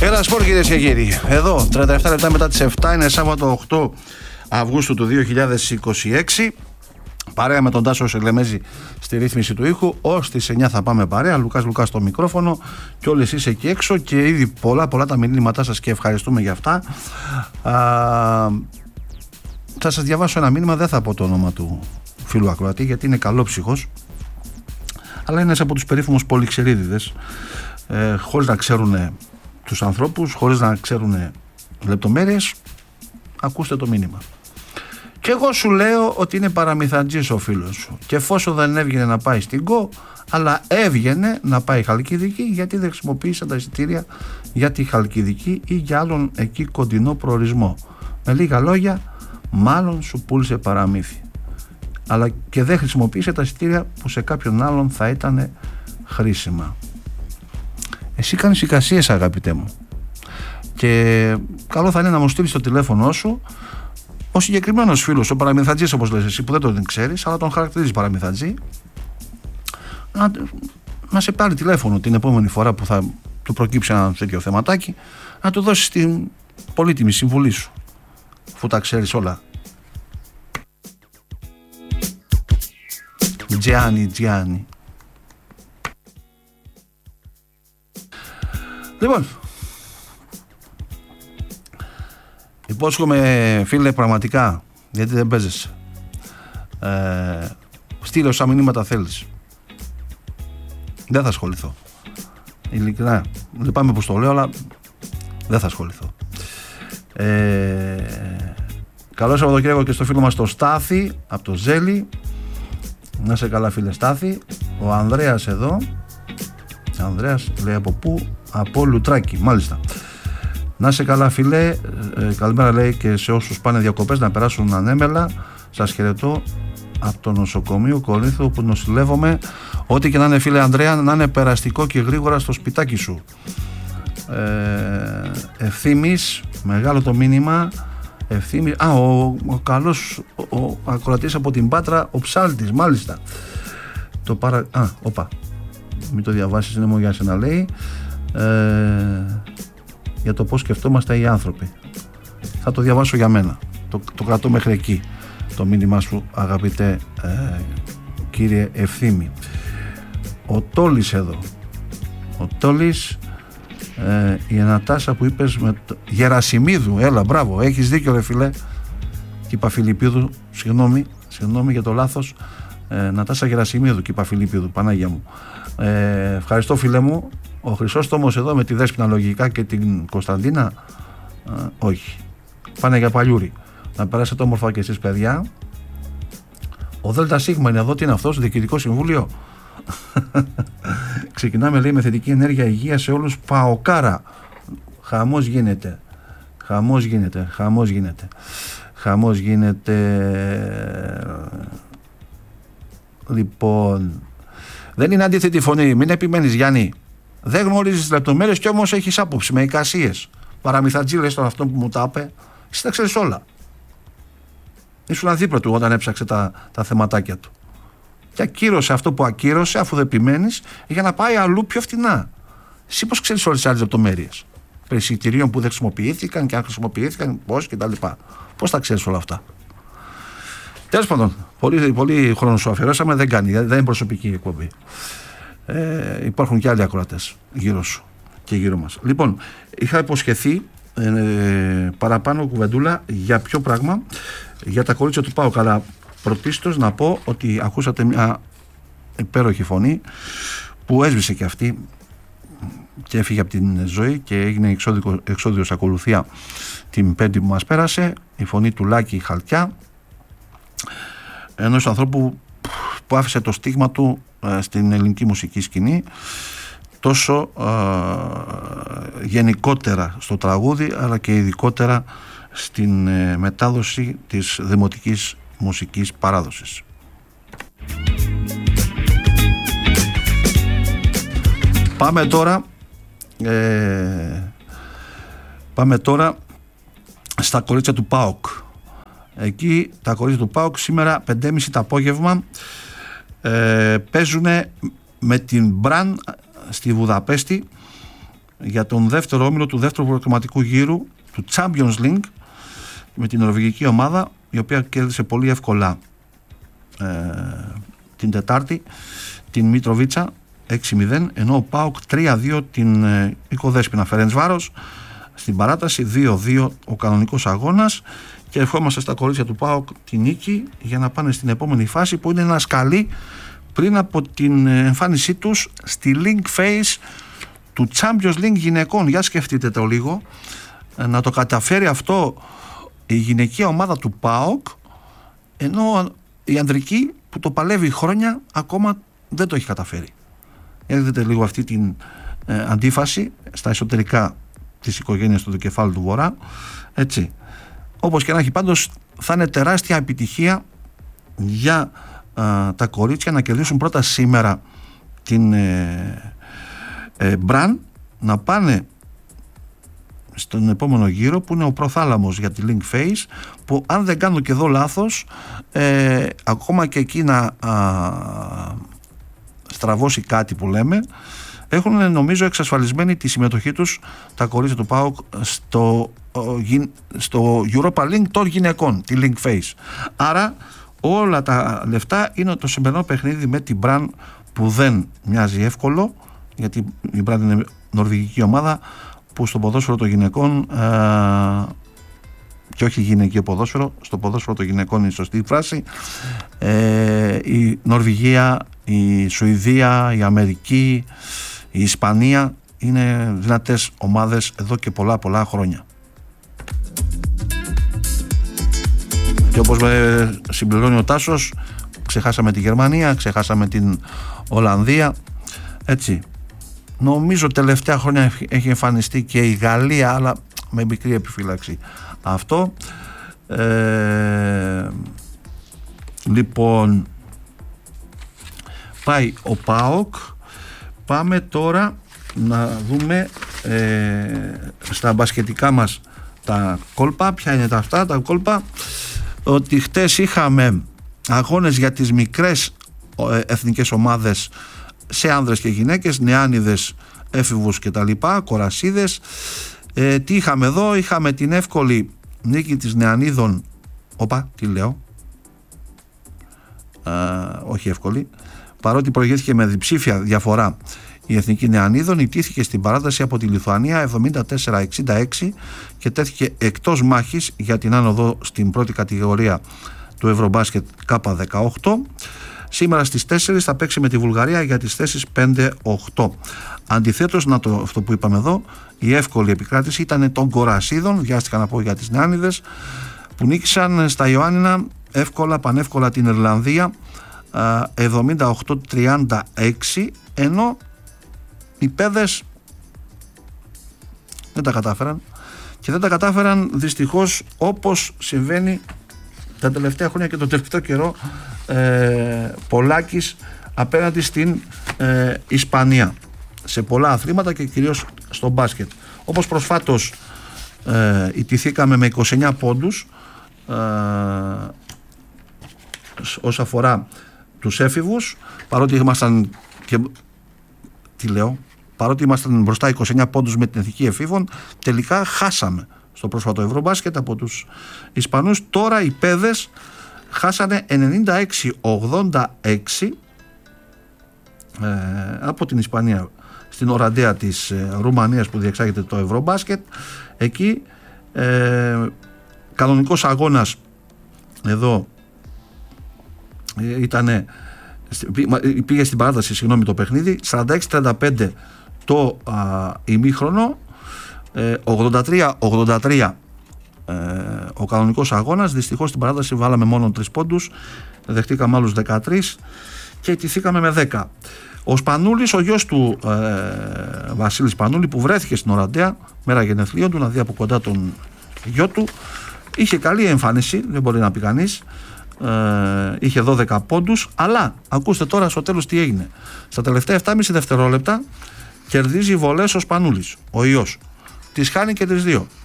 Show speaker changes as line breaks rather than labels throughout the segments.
Ένα σπορ, κυρίες και κύριοι. Εδώ, 37 λεπτά μετά τις 7, είναι Σάββατο 8 Αυγούστου του 2026. Παρέα με τον Τάσο Σελεμέζη στη ρύθμιση του ήχου. Ως τις 9 θα πάμε παρέα. Λουκάς στο μικρόφωνο και όλοι εσείς εκεί έξω. Και ήδη πολλά τα μηνύματά σας και ευχαριστούμε για αυτά. Θα σας διαβάσω ένα μήνυμα. Δεν θα πω το όνομα του φίλου ακροατή, γιατί είναι καλόψυχος, αλλά είναι ένας από τους περίφημους πολυξερίδιδες, χωρίς να ξέρουν τους ανθρώπους, χωρίς να ξέρουν λεπτομέρειες. Ακούστε το μήνυμα. Και εγώ σου λέω ότι είναι παραμυθαντζής ο φίλος σου, και εφόσον δεν έβγαινε να πάει στην ΚΟ, αλλά έβγαινε να πάει Χαλκιδική, γιατί δεν χρησιμοποίησε τα εισιτήρια για τη Χαλκιδική ή για άλλον εκεί κοντινό προορισμό. Με λίγα λόγια, μάλλον σου πούλησε παραμύθι, αλλά και δεν χρησιμοποίησε τα εισιτήρια που σε κάποιον άλλον θα ήταν χρήσιμα. Εσύ κάνεις εικασίες, αγαπητέ μου, και καλό θα είναι να μου στείλεις το τηλέφωνο σου ο συγκεκριμένος φίλος, ο παραμυθαντζής, όπως λες εσύ, που δεν τον ξέρεις, αλλά τον χαρακτηρίζεις παραμυθαντζή, να σε πάρει τηλέφωνο την επόμενη φορά που θα του προκύψει ένα τέτοιο θεματάκι, να του δώσεις την πολύτιμη συμβουλή σου, αφού τα ξέρεις όλα. Τζιάννη. Λοιπόν, υπόσχομαι, φίλε, πραγματικά, γιατί δεν παίζεσαι, στείλε όσα μηνύματα θέλεις. Δεν θα ασχοληθώ, ειλικρινά, λυπάμαι που το λέω, αλλά δεν θα ασχοληθώ. Καλό Σαββατοκύριακο και στο φίλο μας το Στάθη από το Ζέλι. Να σε καλά, φίλε Στάθη. Ο Ανδρέας εδώ. Ανδρέας λέει από πού? Από Λουτράκι, μάλιστα. Να σε καλά, φίλε. Καλημέρα, λέει, και σε όσους πάνε διακοπές να περάσουν ανέμελα. Σας χαιρετώ από το νοσοκομείο Κορίνθου που νοσηλεύομαι. Ό,τι και να είναι, φίλε Ανδρέα, να είναι περαστικό και γρήγορα στο σπιτάκι σου. Ευθύμης, μεγάλο το μήνυμα. Ευθύμης, ο καλός ο ακροατής από την Πάτρα, ο Ψάλτης, μάλιστα. Μην το διαβάσεις, είναι μόνο για σένα, λέει, για το πώς σκεφτόμαστε οι άνθρωποι. Θα το διαβάσω για μένα, το κρατώ μέχρι εκεί το μήνυμά σου, αγαπητέ κύριε Ευθύμη. Ο Τόλης εδώ, ο Τόλης, η Ανατάσα που είπες με Γερασιμίδου, έλα, μπράβο, έχεις δίκιο, ρε φίλε. Και είπα Φιλιππίδου, συγγνώμη για το λάθος. Νατάσα Γερασιμίδου και είπα Φιλιππίδου, Πανάγια μου. Ευχαριστώ, φίλε μου. Ο Χρυσόστομος εδώ με τη Δέσποινα λογικά και την Κωνσταντίνα, όχι, πάνε για Παλιούρι. Να περάσετε όμορφα και εσείς, παιδιά. Ο ΔΣ είναι εδώ, τι είναι αυτός, Διοικητικό Συμβούλιο? Ξεκινάμε, λέει, με θετική ενέργεια, υγεία σε όλους. Παοκάρα. Χαμός γίνεται. Λοιπόν, δεν είναι αντίθετη φωνή, μην επιμένεις, Γιάννη. Δεν γνωρίζεις λεπτομέρειες κι όμως έχεις άποψη με εικασίες. Παραμυθαντζή, λες τον αυτόν που μου τα είπε. Εσύ τα ξέρεις όλα. Ήσουν αδίπλα του όταν έψαξε τα θεματάκια του. Και ακύρωσε αυτό που ακύρωσε, αφού δεν επιμένεις, για να πάει αλλού πιο φτηνά. Εσύ πώς ξέρεις όλες τις άλλες λεπτομέρειες? Περί εισιτηρίων που δεν χρησιμοποιήθηκαν και αν χρησιμοποιήθηκαν, πώς κτλ. Πώς τα ξέρεις όλα αυτά? Τέλος πάντων, πολύ χρόνο σου αφιερώσαμε, δεν είναι προσωπική εκπομπή. Υπάρχουν και άλλοι ακροατές γύρω σου και γύρω μας. Λοιπόν, είχα υποσχεθεί παραπάνω κουβεντούλα για ποιο πράγμα? Για τα κορίτσια του ΠΑΟΚ. Αλλά πρωτίστως να πω ότι ακούσατε μια υπέροχη φωνή που έσβησε και αυτή και έφυγε από την ζωή και έγινε εξώδιος ακολουθία την Πέμπτη που μας πέρασε. Η φωνή του Λάκη Χαλκιά, ενός ανθρώπου που άφησε το στίγμα του στην ελληνική μουσική σκηνή, τόσο γενικότερα στο τραγούδι, αλλά και ειδικότερα στην μετάδοση της δημοτικής μουσικής παράδοσης. Πάμε τώρα στα κορίτσια του ΠΑΟΚ. Εκεί τα κορίτσια του ΠΑΟΚ σήμερα 5.30 το απόγευμα παίζουν με την Μπραν στη Βουδαπέστη για τον δεύτερο όμιλο του δεύτερου προκριματικού γύρου του Champions League με την νορβηγική ομάδα, η οποία κέρδισε πολύ εύκολα την Τετάρτη την Μιτροβίτσα 6-0, ενώ ο ΠΑΟΚ 3-2 την Οικοδέσποινα Φερεντσβάρος στην παράταση, 2-2 ο κανονικός αγώνας, και ευχόμαστε στα κορίτσια του ΠΑΟΚ τη νίκη για να πάνε στην επόμενη φάση, που είναι ένα σκαλί πριν από την εμφάνισή τους στη Link Phase του Champions League γυναικών. Για σκεφτείτε το λίγο, να το καταφέρει αυτό η γυναικεία ομάδα του ΠΑΟΚ, ενώ η ανδρική που το παλεύει χρόνια ακόμα δεν το έχει καταφέρει. Δείτε λίγο αυτή την αντίφαση στα εσωτερικά της οικογένειας του Δικεφάλου του Βορρά, έτσι. Όπως και να έχει, πάντως θα είναι τεράστια επιτυχία για τα κορίτσια να κερδίσουν πρώτα σήμερα την Μπραν, να πάνε στον επόμενο γύρο που είναι ο προθάλαμος για τη Link Phase, που αν δεν κάνω και εδώ λάθος, ακόμα και εκεί να στραβώσει κάτι που λέμε, έχουν νομίζω εξασφαλισμένη τη συμμετοχή τους τα κορίτσια του ΠΑΟΚ στο Europa League των γυναικών, τη Link Phase. Άρα όλα τα λεφτά είναι το σημερινό παιχνίδι με την Μπραν, που δεν μοιάζει εύκολο, γιατί η Μπραν είναι νορβηγική ομάδα που στο ποδόσφαιρο των γυναικών, και όχι γυναικείο ποδόσφαιρο, στο ποδόσφαιρο των γυναικών είναι η σωστή φράση, η Νορβηγία, η Σουηδία, η Αμερική, η Ισπανία είναι δυνατές ομάδες εδώ και πολλά χρόνια. Και όπως συμπληρώνει ο Τάσος, ξεχάσαμε τη Γερμανία, ξεχάσαμε την Ολλανδία, έτσι. Νομίζω τελευταία χρόνια έχει εμφανιστεί και η Γαλλία, αλλά με μικρή επιφύλαξη αυτό. Λοιπόν, πάει ο ΠΑΟΚ. Πάμε τώρα να δούμε στα μπασκετικά μας τα κόλπα. Ποια είναι τα κόλπα? Ότι χτες είχαμε αγώνες για τις μικρές εθνικές ομάδες σε άνδρες και γυναίκες, νεάνιδες, έφηβους και τα λοιπά, κορασίδες. Τι είχαμε εδώ? Είχαμε την εύκολη νίκη της νεανίδων. Όχι εύκολη, παρότι προηγήθηκε με διψήφια διαφορά η εθνική νεανίδων, ιτήθηκε στην παράταση από τη Λιθουανία 74-66 και τέθηκε εκτός μάχης για την άνοδο στην πρώτη κατηγορία του Ευρωμπάσκετ K18. Σήμερα στις 4 θα παίξει με τη Βουλγαρία για τις θέσεις 5-8. Αντιθέτως, αυτό που είπαμε εδώ, η εύκολη επικράτηση ήταν των κορασίδων, βιάστηκα να πω για τις νεάνιδες, που νίκησαν στα Ιωάννινα πανεύκολα την Ιρλανδία 78-36, ενώ οι παιδες δεν τα κατάφεραν, και δεν τα κατάφεραν δυστυχώς, όπως συμβαίνει τα τελευταία χρόνια και τον τελευταίο καιρό, Πολάκης απέναντι στην Ισπανία σε πολλά αθλήματα και κυρίως στο μπάσκετ. Όπως προσφάτως ιτηθήκαμε με 29 πόντους όσον αφορά τους έφηβους, παρότι ήμασταν παρότι ήμασταν μπροστά 29 πόντους με την εθνική εφήβων, τελικά χάσαμε στο πρόσφατο Ευρωμπάσκετ από τους Ισπανούς. Τώρα οι παιδες χάσανε 96-86 από την Ισπανία στην Οραντέα της Ρουμανίας, που διεξάγεται το Ευρωμπάσκετ. Εκεί κανονικός αγώνας εδώ πήγε στην παράταση, το παιχνίδι 46-35 το ημίχρονο, 83-83 ο κανονικός αγώνας. Δυστυχώς στην παράταση βάλαμε μόνο 3 πόντους, δεχτήκαμε άλλους 13 και ιτηθήκαμε με 10. Ο Σπανούλης, ο γιος του Βασίλη Σπανούλη, που βρέθηκε στην Οραντέα μέρα γενεθλίων του, να δει από κοντά τον γιο του, είχε καλή εμφάνιση, δεν μπορεί να πει κανείς. Είχε 12 πόντους, αλλά ακούστε τώρα στο τέλος τι έγινε. Στα τελευταία 7,5 δευτερόλεπτα κερδίζει βολές ο Σπανούλης, ο ιός. Τις χάνει και τις δύο.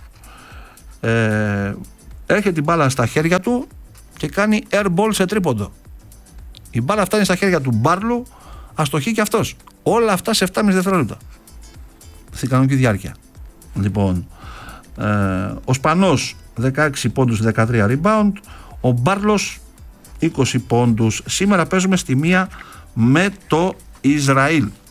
Έρχεται την μπάλα στα χέρια του και κάνει airball σε τρίποντο. Η μπάλα φτάνει στα χέρια του Μπάρλου, αστοχεί και αυτός. Όλα αυτά σε 7,5 δευτερόλεπτα. στην κανονική διάρκεια. Λοιπόν, ο Σπανός 16 πόντους, 13 rebound, ο Μπάρλος 20 πόντους. Σήμερα παίζουμε στη 1 με το Ισραήλ.